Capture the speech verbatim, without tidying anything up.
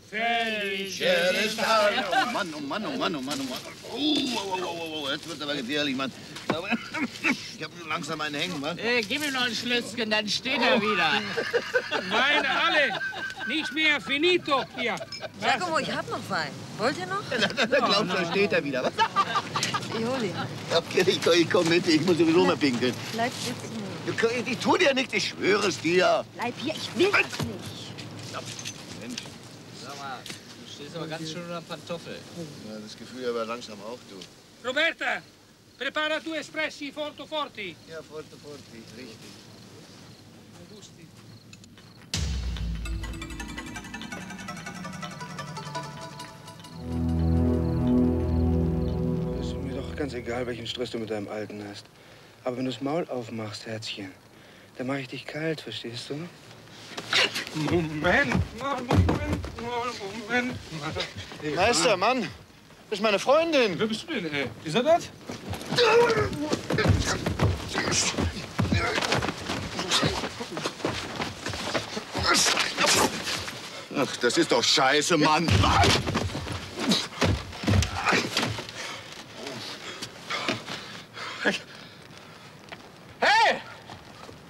Felice Natale. Oh Mann, oh Mann, oh Mann, oh Mann, oh Mann. Oh, oh, oh, oh, oh, jetzt wird's aber gefährlich, Mann. Ich hab langsam einen Hängen, Mann. Äh, gib ihm noch ein Schlückchen, dann steht er wieder. Wein alle. Nicht mehr, finito hier. Giacomo, ich hab noch Wein. Wollt ihr noch? Da glaubst du, da steht er wieder. Ich hol ihn. Okay, ich, ich komm mit, ich muss sowieso mal pinkeln. Bleib sitzen. Ich, ich tu dir nichts, ich schwöre es dir. Bleib hier, ich will das nicht. Mensch. Sag mal, du stehst aber ganz schön unter Pantoffel. Ja, das Gefühl aber langsam auch, du. Roberta, prepara due espressi forte forti. Ja, forte forti, richtig. Gusti. Ist mir doch ganz egal, welchen Stress du mit deinem Alten hast. Aber wenn du das Maul aufmachst, Herzchen, dann mache ich dich kalt, verstehst du? Moment, Moment, Moment. Meister, Mann, das ist meine Freundin. Wer bist du denn, ey? Ist er das? Ach, das ist doch scheiße, Mann.